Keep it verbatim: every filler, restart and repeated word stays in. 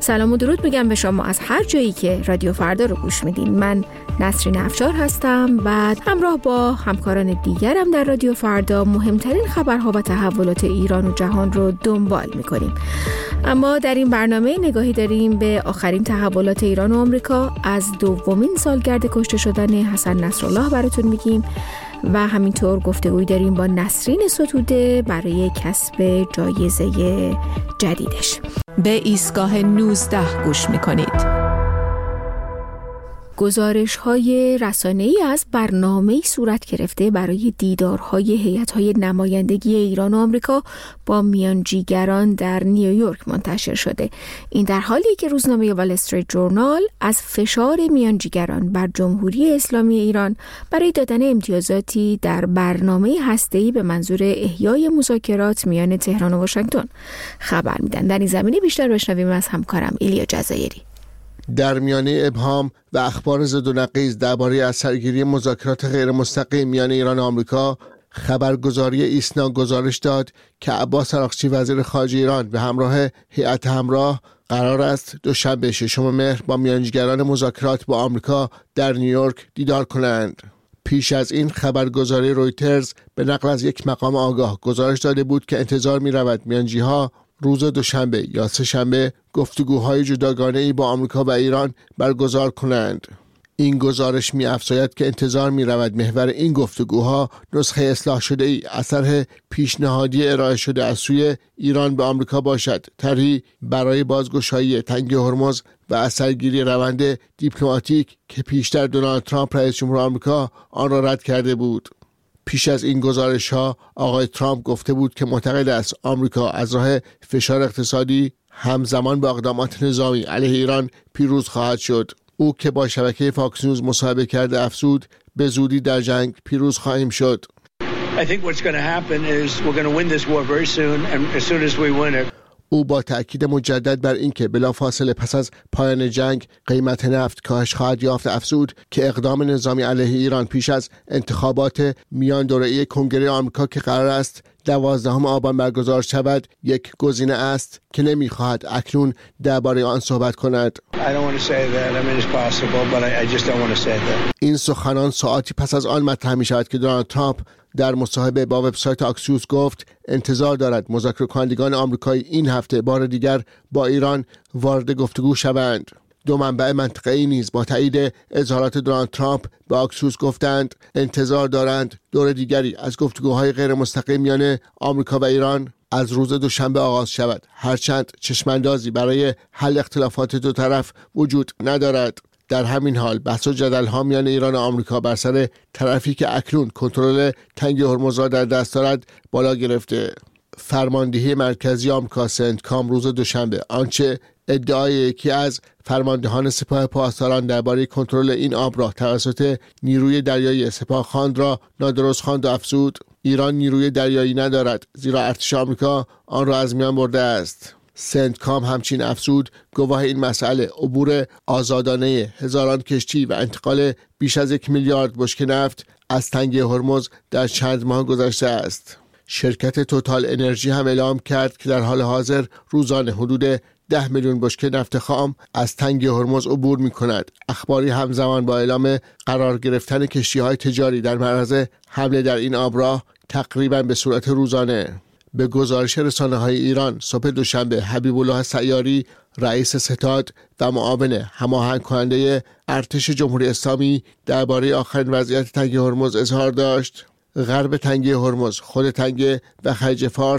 سلام و درود میگم به شما از هر جایی که رادیو فردا رو گوش میدین. من نسرین افشار هستم و همراه با همکاران دیگرم در رادیو فردا مهمترین خبرها و تحولات ایران و جهان رو دنبال میکنیم. اما در این برنامه نگاهی داریم به آخرین تحولات ایران و آمریکا، از دومین سالگرد کشته شدن حسن نصرالله براتون میگیم و همینطور گفتگوی داریم با نسرین ستوده برای کسب جایزه جدیدش. به ایستگاه نوزده گوش میکنید. گزارش‌های رسانه‌ای از برنامه‌ای صورت گرفته برای دیدارهای هیئت‌های نمایندگی ایران و آمریکا با میانجیگران در نیویورک منتشر شده. این در حالی که روزنامه وال استریت جورنال از فشار میانجیگران بر جمهوری اسلامی ایران برای دادن امتیازاتی در برنامه هسته‌ای به منظور احیای مذاکرات میان تهران و واشنگتن خبر میدن. در این زمینه بیشتر بشنویم از همکارم ایلیا جزایری. در میانه ابهام و اخبار زد و نقیض درباره اثرگیری مذاکرات غیر مستقیم میان ایران و آمریکا، خبرگزاری ایسنا گزارش داد که عباس عراقچی وزیر خارجه ایران به همراه هیئت همراه قرار است دوشنبه ششم مهر با میانجیگران مذاکرات با آمریکا در نیویورک دیدار کنند. پیش از این خبرگزاری رویترز به نقل از یک مقام آگاه گزارش داده بود که انتظار می رود میانجی‌ها روز دوشنبه یا سه‌شنبه گفتگوهای جداگانه‌ای با آمریکا و ایران برگزار کنند. این گزارش می‌افزاید که انتظار می‌رود محور این گفتگوها نسخه اصلاح شده ای اثر پیشنهادی ارائه شده از سوی ایران به آمریکا باشد، طرحی برای بازگشایی تنگه هرمز و اثرگیری روند دیپلماتیک که پیشتر دونالد ترامپ رئیس جمهور آمریکا آن را رد کرده بود. پیش از این گزارش‌ها آقای ترامپ گفته بود که معتقد است آمریکا از راه فشار اقتصادی همزمان با اقدامات نظامی علیه ایران پیروز خواهد شد. او که با شبکه فاکس نیوز مصاحبه کرده افزود به زودی در جنگ پیروز خواهیم شد. I think what's going to happen is we're going to win this war very soon and as soon as we win it. او با تأکید مجدد بر اینکه بلافاصله پس از پایان جنگ قیمت نفت کاهش خواهد یافت افزود که اقدام نظامی علیه ایران پیش از انتخابات میان دوره‌ای کنگره آمریکا که قرار است دوازدهم آبان برگزار شود یک گزینه است که نمی‌خواهد اکنون درباره آن صحبت کند. این سخنان ساعتی پس از آن مطرح می‌شود که دونالد ترامپ در مصاحبه با وبسایت آکسیوس گفت انتظار دارد مذاکره کنندگان آمریکایی این هفته بار دیگر با ایران وارد گفتگو شوند. دو منبع منطقه‌ای نیز با تایید اظهارات دونالد ترامپ به آکسیوس گفتند انتظار دارند دور دیگری از گفتگوهای غیر مستقیم میان آمریکا و ایران از روز دوشنبه آغاز شود، هرچند چشماندازی برای حل اختلافات دو طرف وجود ندارد. در همین حال بحث و جدل‌ها میان ایران و آمریکا بر سر طرفی که اکنون کنترل تنگه هرمز را در دست دارد بالا گرفته. فرماندهی مرکزی آمریکا سنتکام روز دوشنبه آنچه ادعای یکی از فرماندهان سپاه پاسداران درباره کنترل این آب را توسط نیروی دریایی سپاهخواند را نادرست خواند و افزود ایران نیروی دریایی ندارد زیرا ارتش آمریکا آن را از میان برده است. سنتکام همچنین افزود گواه این مسئله عبور آزادانه هزاران کشتی و انتقال بیش از یک میلیارد بشکه نفت از تنگه هرمز در چند ماه گذشته است. شرکت توتال انرژی هم اعلام کرد که در حال حاضر روزانه حدود ده میلیون بشکه نفت خام از تنگه هرمز عبور می کند. اخباری همزمان با اعلام قرار گرفتن کشتی‌های تجاری در معرض حمله در این آبراه تقریباً به صورت روزانه. به گزارش رسانه‌های ایران صبح دوشنبه حبیب الله سیاری رئیس ستاد و معاون هماهنگ کننده ارتش جمهوری اسلامی درباره آخرین وضعیت تنگه هرمز اظهار داشت. غرب تنگه هرمز، خود تنگه و خلیج فارس